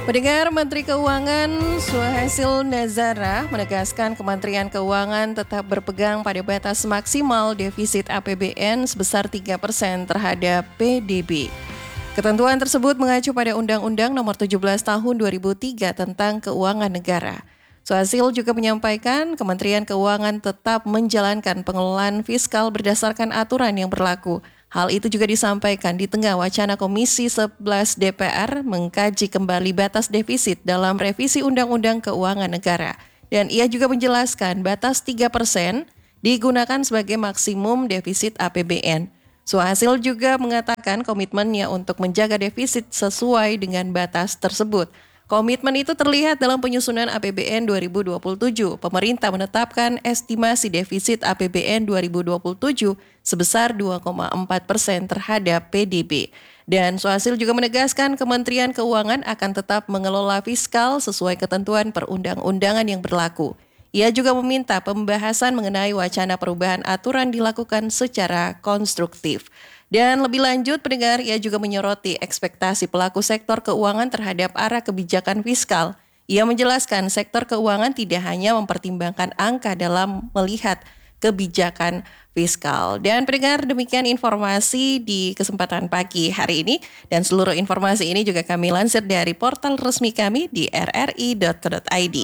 Pendengar, Menteri Keuangan Suhasil Nazara menegaskan Kementerian Keuangan tetap berpegang pada batas maksimal defisit APBN sebesar 3% terhadap PDB. Ketentuan tersebut mengacu pada Undang-Undang Nomor 17 Tahun 2003 tentang Keuangan Negara. Suhasil juga menyampaikan Kementerian Keuangan tetap menjalankan pengelolaan fiskal berdasarkan aturan yang berlaku. Hal itu juga disampaikan di tengah wacana Komisi 11 DPR mengkaji kembali batas defisit dalam revisi Undang-Undang Keuangan Negara. Dan ia juga menjelaskan batas 3% digunakan sebagai maksimum defisit APBN. Suhasil juga mengatakan komitmennya untuk menjaga defisit sesuai dengan batas tersebut. Komitmen itu terlihat dalam penyusunan APBN 2027. Pemerintah menetapkan estimasi defisit APBN 2027 sebesar 2,4% terhadap PDB. Dan Suhasil juga menegaskan Kementerian Keuangan akan tetap mengelola fiskal sesuai ketentuan perundang-undangan yang berlaku. Ia juga meminta pembahasan mengenai wacana perubahan aturan dilakukan secara konstruktif. Dan lebih lanjut, pendengar, ia juga menyoroti ekspektasi pelaku sektor keuangan terhadap arah kebijakan fiskal. Ia menjelaskan sektor keuangan tidak hanya mempertimbangkan angka dalam melihat kebijakan fiskal. Dan pendengar, demikian informasi di kesempatan pagi hari ini. Dan seluruh informasi ini juga kami lansir dari portal resmi kami di rri.co.id.